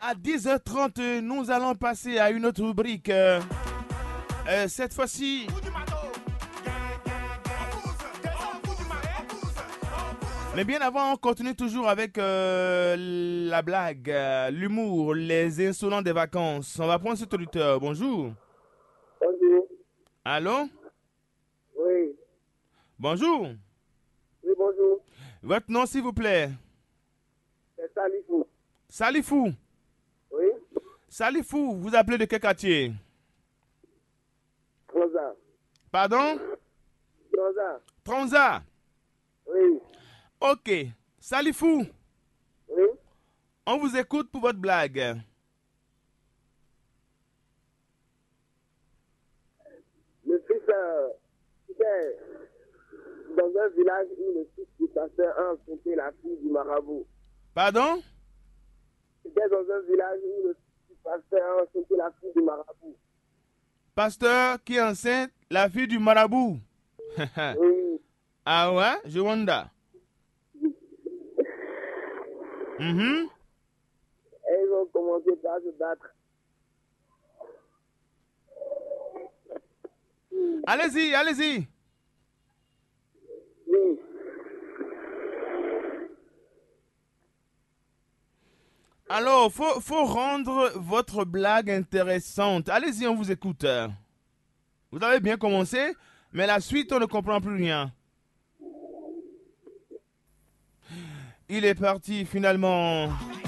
À 10h30, nous allons passer à une autre rubrique. Cette fois-ci, mais bien avant, on continue toujours avec la blague, l'humour, les insolents des vacances. On va prendre cet auditeur. Bonjour. Bonjour. Allô? Oui. Bonjour. Oui, bonjour. Votre nom, s'il vous plaît? C'est Salifou. Salifou. Oui. Salifou, vous appelez de quel quartier? Rosa. Pardon? Rosa. Tronza. Oui. Ok. Salifou, Oui. on vous écoute pour votre blague. Le fils, c'était dans un village où le fils du pasteur a rencontré la fille du marabout. Pardon? C'était dans un village où le fils du pasteur a rencontré la fille du marabout. Pasteur qui est enceinte, la fille du marabout. Oui. Ah ouais? Je wonder. Mhm. Et ils ont commencé par se battre. Allez-y, allez-y. Oui. Alors, faut rendre votre blague intéressante. Allez-y, on vous écoute. Vous avez bien commencé, mais la suite, on ne comprend plus rien. Il est parti finalement.